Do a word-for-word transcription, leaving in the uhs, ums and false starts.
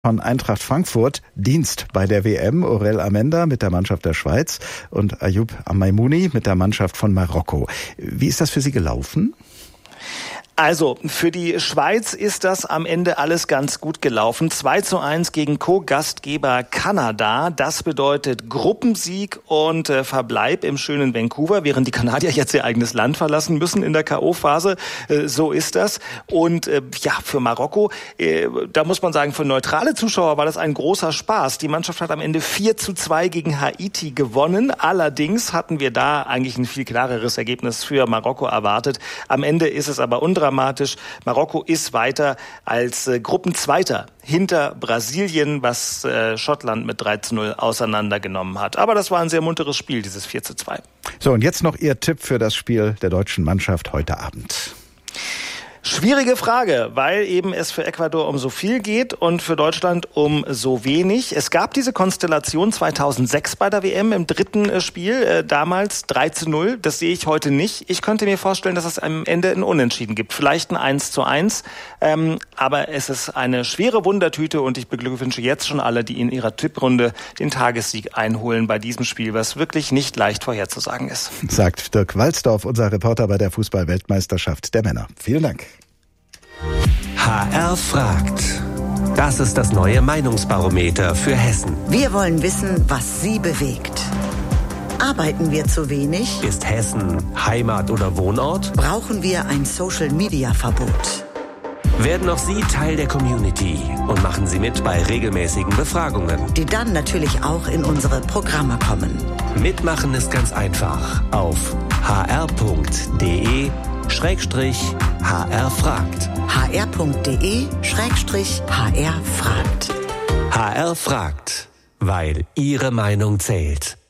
Von Eintracht Frankfurt, Dienst bei der W M, Aurel Amenda mit der Mannschaft der Schweiz und Ayoub Maimouni mit der Mannschaft von Marokko. Wie ist das für Sie gelaufen? Also, für die Schweiz ist das am Ende alles ganz gut gelaufen. zwei zu eins gegen Co-Gastgeber Kanada. Das bedeutet Gruppensieg und äh, Verbleib im schönen Vancouver, während die Kanadier jetzt ihr eigenes Land verlassen müssen in der K O-Phase. Äh, so ist das. Und äh, ja, für Marokko, äh, da muss man sagen, für neutrale Zuschauer war das ein großer Spaß. Die Mannschaft hat am Ende vier zu zwei gegen Haiti gewonnen. Allerdings hatten wir da eigentlich ein viel klareres Ergebnis für Marokko erwartet. Am Ende ist es aber undramatisch. Marokko ist weiter als äh, Gruppenzweiter hinter Brasilien, was äh, Schottland mit drei zu null auseinandergenommen hat. Aber das war ein sehr munteres Spiel, dieses vier zu zwei. So, und jetzt noch Ihr Tipp für das Spiel der deutschen Mannschaft heute Abend. Schwierige Frage, weil eben es für Ecuador um so viel geht und für Deutschland um so wenig. Es gab diese Konstellation zweitausendsechs bei der W M im dritten Spiel, äh, damals drei zu null. Das sehe ich heute nicht. Ich könnte mir vorstellen, dass es am Ende ein Unentschieden gibt. Vielleicht ein eins zu eins. Ähm, aber es ist eine schwere Wundertüte und ich beglückwünsche jetzt schon alle, die in ihrer Tipprunde den Tagessieg einholen bei diesem Spiel, was wirklich nicht leicht vorherzusagen ist. Sagt Dirk Walzdorf, unser Reporter bei der Fußball-Weltmeisterschaft der Männer. Vielen Dank. H R fragt. Das ist das neue Meinungsbarometer für Hessen. Wir wollen wissen, was Sie bewegt. Arbeiten wir zu wenig? Ist Hessen Heimat oder Wohnort? Brauchen wir ein Social-Media-Verbot? Werden auch Sie Teil der Community und machen Sie mit bei regelmäßigen Befragungen, die dann natürlich auch in unsere Programme kommen. Mitmachen ist ganz einfach auf hr.de Schrägstrich HR fragt. hr.de Schrägstrich HR fragt. H R fragt, weil Ihre Meinung zählt.